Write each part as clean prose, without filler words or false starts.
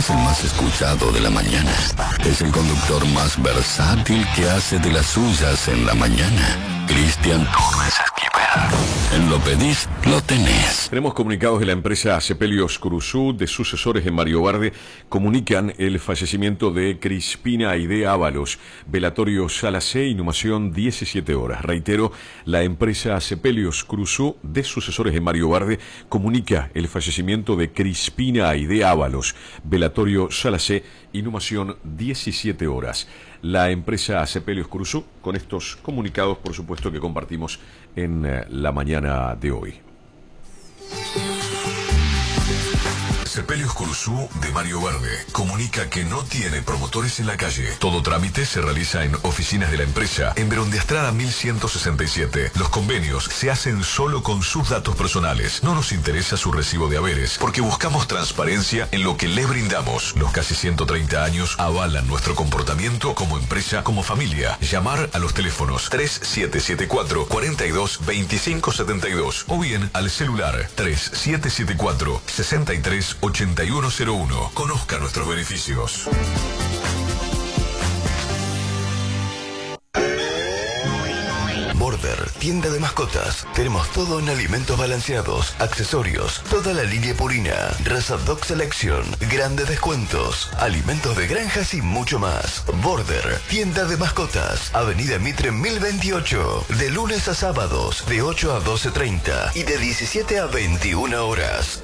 Es el más escuchado de la mañana. Es el conductor más versátil que hace de las suyas en la mañana. Cristian Torres Esquivel. En Lo Pedís, lo tenés. Tenemos comunicados de la empresa Sepelios Cruzú, de sucesores en Mario Barde, comunican el fallecimiento de Crispina Aide Ábalos, velatorio Sala C, inhumación 17 horas. Reitero, la empresa Sepelios Cruzú, de sucesores en Mario Barde, comunica el fallecimiento de Crispina Aide Ábalos, velatorio Sala C, inhumación 17 horas. La empresa Sepelios Cruzú, con estos comunicados, por supuesto, que compartimos en la mañana de hoy. Sepelios Cruzú de Mario Barde comunica que no tiene promotores en la calle. Todo trámite se realiza en oficinas de la empresa en Verón de Estrada 1167. Los convenios se hacen solo con sus datos personales. No nos interesa su recibo de haberes, porque buscamos transparencia en lo que le brindamos. Los casi 130 años avalan nuestro comportamiento como empresa, como familia. Llamar a los teléfonos 3774 42 25 72 o bien al celular 3774 63 8101. Conozca nuestros beneficios. Border, tienda de mascotas. Tenemos todo en alimentos balanceados, accesorios, toda la línea Purina, Raza Dog Selection, grandes descuentos, alimentos de granjas y mucho más. Border, tienda de mascotas, Avenida Mitre 1028, de lunes a sábados, de 8 a 12:30 y de 17 a 21 horas.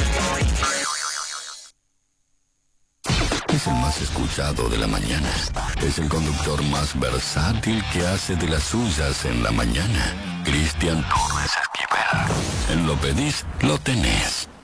Es el más escuchado de la mañana. Es el conductor más versátil que hace de las suyas en la mañana. Cristian Torres Esquivel. En Lo Pedís, lo tenés.